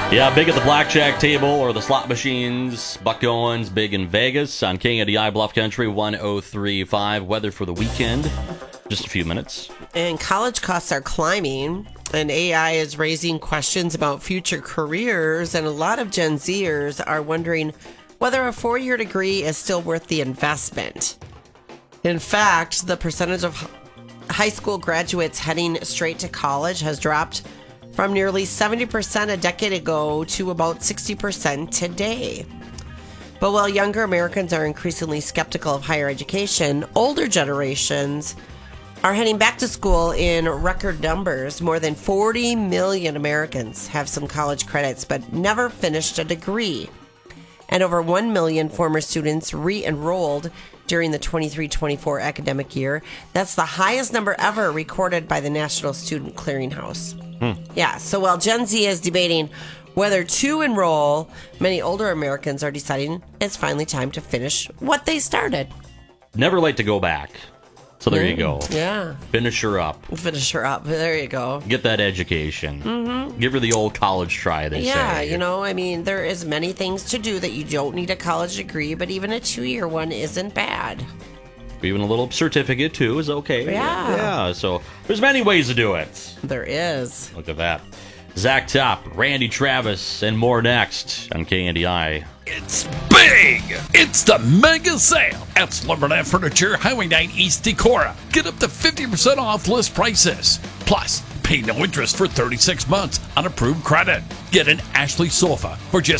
Yeah, big at the blackjack table or the slot machines. Buck Owens, big in Vegas on KNDI Bluff Country 103.5. Weather for the weekend, just a few minutes. And college costs are climbing, and AI is raising questions about future careers, and a lot of Gen Zers are wondering whether a four-year degree is still worth the investment. In fact, the percentage of high school graduates heading straight to college has dropped from nearly 70% a decade ago to about 60% today. But while younger Americans are increasingly skeptical of higher education, older generations are heading back to school in record numbers. More than 40 million Americans have some college credits but never finished a degree. And over 1 million former students re-enrolled during the 23-24 academic year. That's the highest number ever recorded by the National Student Clearinghouse. Yeah, so while Gen Z is debating whether to enroll, many older Americans are deciding it's finally time to finish what they started. Never late to go back. So there you go. Yeah. Finish her up. Finish her up. There you go. Get that education. Mm-hmm. Give her the old college try, they say. Yeah, you know, I mean, there is many things to do that you don't need a college degree, but even a 2-year one isn't bad. Even a little certificate, too, is okay. Yeah. Yeah, so there's many ways to do it. There is. Look at that. Zach Top, Randy Travis, and more next on KNDI. It's big! It's the mega sale at Slumberland Furniture, Highway 9 East Decorah. Get up to 50% off list prices. Plus, pay no interest for 36 months on approved credit. Get an Ashley sofa for just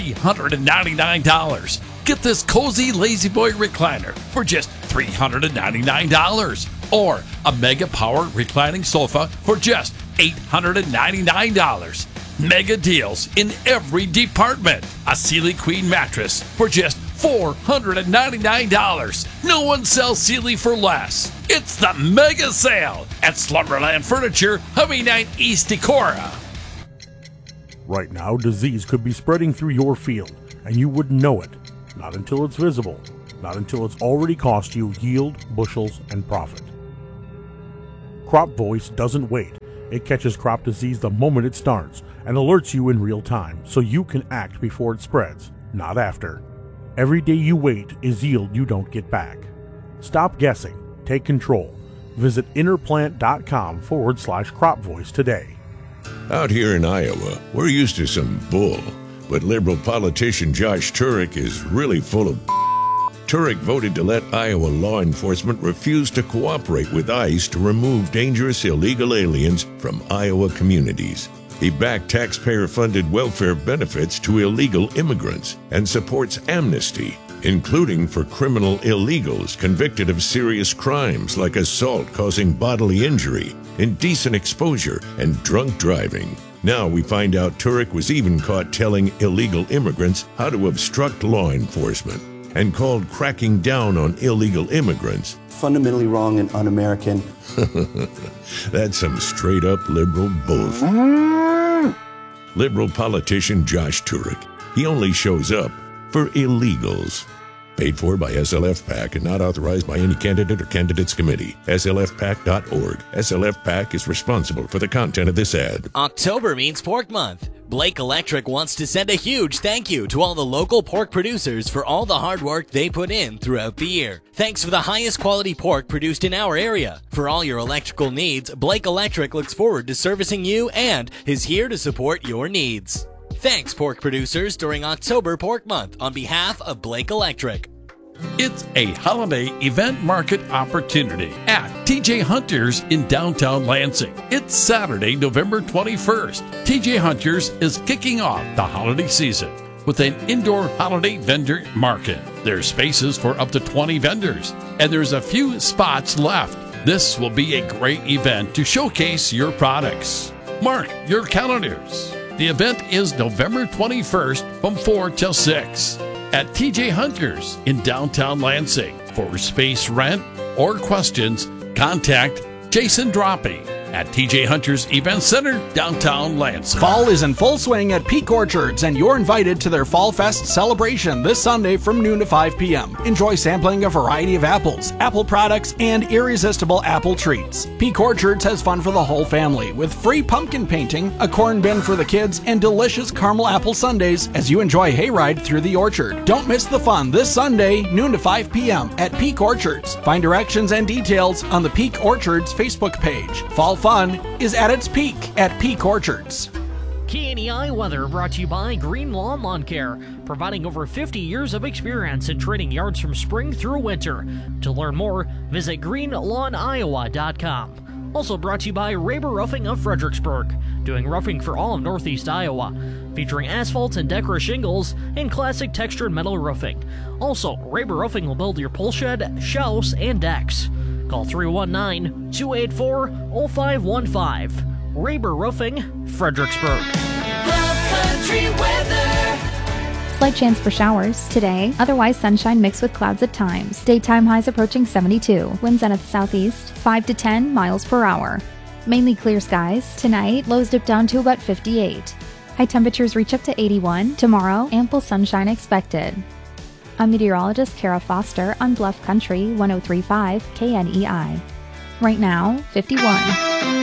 $399. Get this cozy Lazy Boy recliner for just $399. Or a Mega Power reclining sofa for just $899. Mega deals in every department. A Sealy Queen mattress for just $499. No one sells Sealy for less. It's the mega sale at Slumberland Furniture, Highway 9 East Decorah. Right now, disease could be spreading through your field, and you wouldn't know it. Not until it's visible. Not until it's already cost you yield, bushels, and profit. Crop Voice doesn't wait. It catches crop disease the moment it starts and alerts you in real time so you can act before it spreads, not after. Every day you wait is yield you don't get back. Stop guessing. Take control. Visit interplant.com/Crop Voice today. Out here in Iowa, we're used to some bull, but liberal politician Josh Turek is really full of Turek voted to let Iowa law enforcement refuse to cooperate with ICE to remove dangerous illegal aliens from Iowa communities. He backed taxpayer-funded welfare benefits to illegal immigrants and supports amnesty, including for criminal illegals convicted of serious crimes like assault causing bodily injury, indecent exposure, and drunk driving. Now we find out Turek was even caught telling illegal immigrants how to obstruct law enforcement and called cracking down on illegal immigrants fundamentally wrong and un-American. That's some straight-up liberal bullshit. Liberal politician Josh Turek. He only shows up for illegals. Paid for by SLF PAC and not authorized by any candidate or candidates committee. SLFPAC.org. SLF PAC is responsible for the content of this ad. October means Pork Month. Blake Electric wants to send a huge thank you to all the local pork producers for all the hard work they put in throughout the year. Thanks for the highest quality pork produced in our area. For all your electrical needs, Blake Electric looks forward to servicing you and is here to support your needs. Thanks, pork producers, during October Pork Month on behalf of Blake Electric. It's a holiday event market opportunity at TJ Hunters in downtown Lansing. It's Saturday, November 21st. TJ Hunters is kicking off the holiday season with an indoor holiday vendor market. There's spaces for up to 20 vendors, and there's a few spots left. This will be a great event to showcase your products. Mark your calendars. The event is November 21st from 4 till 6 at TJ Hunters in downtown Lansing. For space rent or questions, contact Jason Droppy at TJ Hunters Event Center, downtown Lansing. Fall is in full swing at Peak Orchards, and you're invited to their Fall Fest celebration this Sunday from noon to 5 p.m. Enjoy sampling a variety of apples, apple products, and irresistible apple treats. Peak Orchards has fun for the whole family with free pumpkin painting, a corn bin for the kids, and delicious caramel apple sundaes as you enjoy hayride through the orchard. Don't miss the fun this Sunday, noon to 5 p.m. at Peak Orchards. Find directions and details on the Peak Orchards Facebook page. Fall fun is at its peak at Peak Orchards. KNEI weather brought to you by Green Lawn Lawn Care, providing over 50 years of experience in treating yards from spring through winter. To learn more, visit greenlawniowa.com. Also brought to you by Raber Roofing of Fredericksburg, doing roofing for all of Northeast Iowa, featuring asphalt and Decra shingles and classic textured metal roofing. Also, Raber Roofing will build your pole shed, shelves, and decks. Call 319-284-0515. Raber Roofing, Fredericksburg. Bluff Country weather. Slight chance for showers today, otherwise sunshine mixed with clouds at times. Daytime highs approaching 72. Winds out of the southeast, 5 to 10 miles per hour. Mainly clear skies. Tonight, lows dip down to about 58. High temperatures reach up to 81. Tomorrow, ample sunshine expected. I'm meteorologist Kara Foster on Bluff Country 103.5 KNEI. Right now, 51.